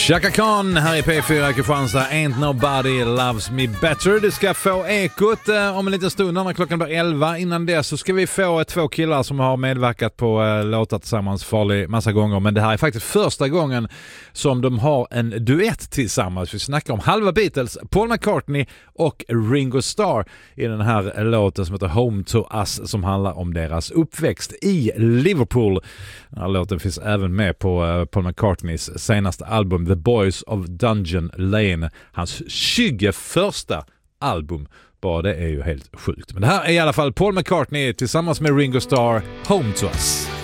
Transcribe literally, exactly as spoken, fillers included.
Chaka Khan här i P fyra Kristianstad. Ain't nobody loves me better. Du ska få ekot eh, om en liten stund när klockan blir elva. Innan det så ska vi få eh, två killar som har medverkat på eh, låtar tillsammans farlig massa gånger. Men det här är faktiskt första gången som de har en duett tillsammans. Vi snackar om halva Beatles, Paul McCartney och Ringo Starr i den här låten som heter Home to Us, som handlar om deras uppväxt i Liverpool. Den här låten finns även med på eh, Paul McCartneys senaste album The Boys of Dungeon Lane, hans tjugoförsta album. Bara det är ju helt sjukt. Men det här är i alla fall Paul McCartney tillsammans med Ringo Starr, Home to Us.